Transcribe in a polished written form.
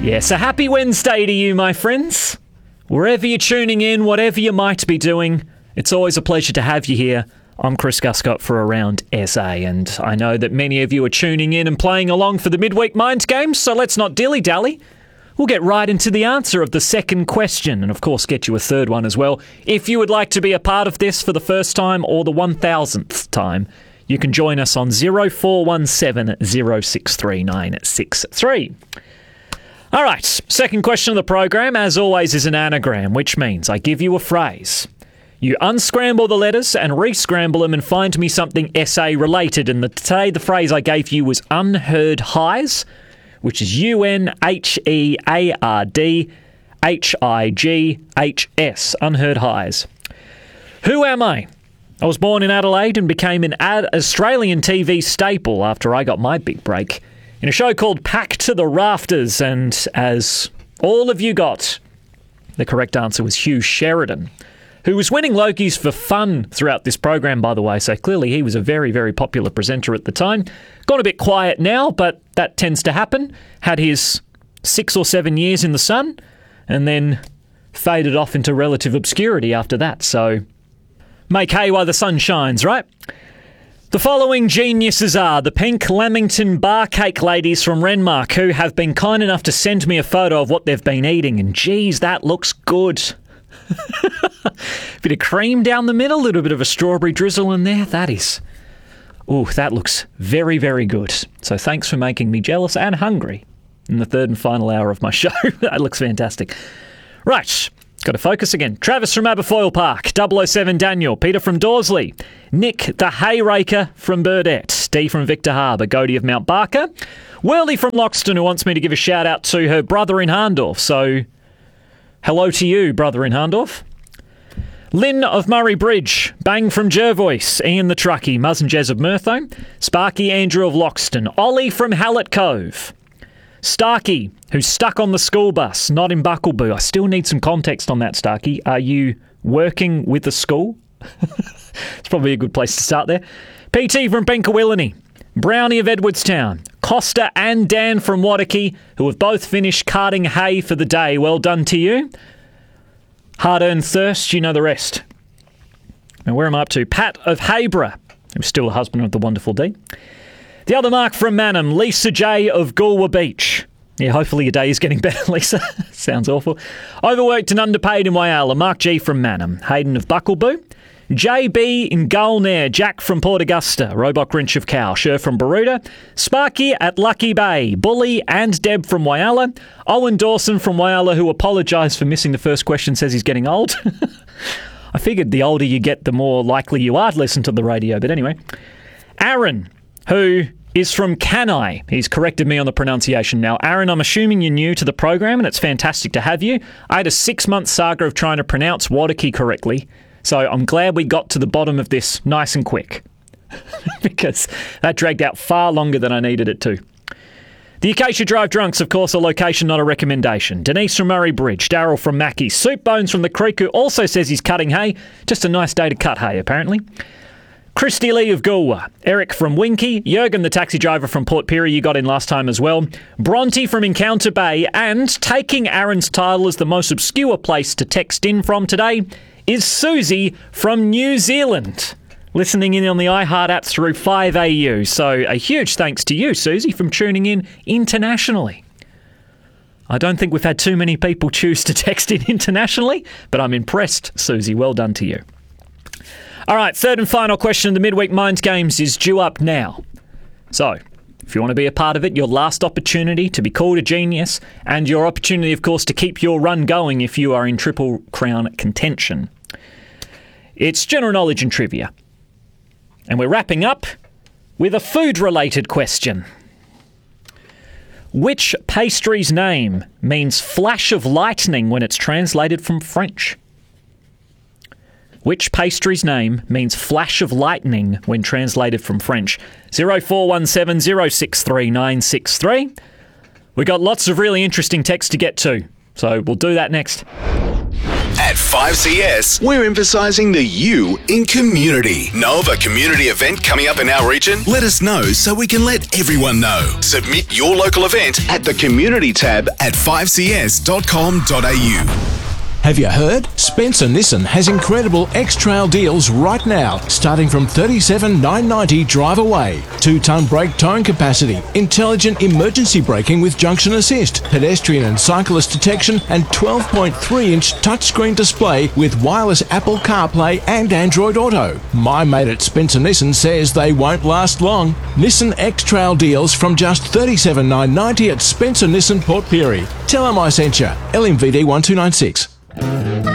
Yes, a happy Wednesday to you, my friends. Wherever you're tuning in, whatever you might be doing, it's always a pleasure to have you here. I'm Chris Guscott for Around SA, and I know that many of you are tuning in and playing along for the midweek mind games, so let's not dilly-dally. We'll get right into the answer of the second question, and of course get you a third one as well. If you would like to be a part of this for the first time or the 1000th time, you can join us on 0417 063 963. All right, second question of the program, as always, is an anagram, which means I give you a phrase. You unscramble the letters and re-scramble them and find me something SA related. And today the phrase I gave you was unheard highs, which is UNHEARDHIGHS, unheard highs. Who am I? I was born in Adelaide and became an Australian TV staple after I got my big break in a show called Packed to the Rafters, and as all of you got, the correct answer was Hugh Sheridan, who was winning Lokies for fun throughout this program, by the way, so clearly he was a very, very popular presenter at the time. Gone a bit quiet now, but that tends to happen. Had his 6 or 7 years in the sun, and then faded off into relative obscurity after that, so make hay while the sun shines, right? The following geniuses are the Pink Lamington Bar Cake ladies from Renmark, who have been kind enough to send me a photo of what they've been eating, and geez, that looks good. Bit of cream down the middle, a little bit of a strawberry drizzle in there. That looks very, very good. So thanks for making me jealous and hungry in the third and final hour of my show. That looks fantastic. Right. Got to focus again. Travis from Aberfoyle Park, 007 Daniel, Peter from Dorsley, Nick the Hayraker from Burdett, D from Victor Harbour, Godey of Mount Barker, Whirly from Loxton, who wants me to give a shout out to her brother in Harndorf. So, hello to you, brother in Harndorf. Lynn of Murray Bridge, Bang from Jervois, Ian the Truckee, Muzz and Jez of Mertho, Sparky Andrew of Loxton, Ollie from Hallett Cove, Starkey, who's stuck on the school bus, not in Buckleboo. I still need some context on that, Starkey. Are you working with the school? It's probably a good place to start there. PT from Benkawillany, Brownie of Edwardstown, Costa and Dan from Wadaki, who have both finished carting hay for the day. Well done to you. Hard-earned thirst, you know the rest. Now, where am I up to? Pat of Hayborough, who's still a husband of the wonderful Dee. The other Mark from Mannum, Lisa J of Goolwa Beach. Yeah, hopefully your day is getting better, Lisa. Sounds awful. Overworked and underpaid in Whyalla, Mark G from Mannum. Hayden of Buckleboo. JB in Gulnair, Jack from Port Augusta, Roebuck Grinch of Cow, Sher from Baroota, Sparky at Lucky Bay, Bully and Deb from Whyalla, Owen Dawson from Whyalla, who apologised for missing the first question, says he's getting old. I figured the older you get, the more likely you are to listen to the radio, but anyway. Aaron, who is from Canai. He's corrected me on the pronunciation. Now, Aaron, I'm assuming you're new to the program, and it's fantastic to have you. I had a 6-month saga of trying to pronounce Wadaki correctly, so I'm glad we got to the bottom of this nice and quick, because that dragged out far longer than I needed it to. The Acacia Drive Drunks, of course, a location, not a recommendation. Denise from Murray Bridge, Daryl from Mackie, Soup Bones from the Creek, who also says he's cutting hay. Just a nice day to cut hay, apparently. Christy Lee of Goolwa, Eric from Winky, Jurgen the taxi driver from Port Pirie you got in last time as well, Bronte from Encounter Bay, and taking Aaron's title as the most obscure place to text in from today is Susie from New Zealand, listening in on the iHeart app through 5AU. So a huge thanks to you, Susie, from tuning in internationally. I don't think we've had too many people choose to text in internationally, but I'm impressed, Susie. Well done to you. All right, third and final question of the Midweek Mind Games is due up now. So, if you want to be a part of it, your last opportunity to be called a genius, and your opportunity, of course, to keep your run going if you are in Triple Crown contention. It's general knowledge and trivia. And we're wrapping up with a food-related question. Which pastry's name means flash of lightning when it's translated from French? Which pastry's name means flash of lightning when translated from French? 0417 063 963. We got lots of really interesting text to get to, so we'll do that next. At 5CS, we're emphasising the you in community. Know of a community event coming up in our region? Let us know so we can let everyone know. Submit your local event at the community tab at 5cs.com.au. Have you heard? Spencer Nissan has incredible X-Trail deals right now, starting from $37,990 drive away. 2-ton brake towing capacity, intelligent emergency braking with junction assist, pedestrian and cyclist detection, and 12.3-inch touchscreen display with wireless Apple CarPlay and Android Auto. My mate at Spencer Nissan says they won't last long. Nissan X-Trail deals from just $37,990 at Spencer Nissan Port Pirie. Tell them I sent you. LMVD 1296.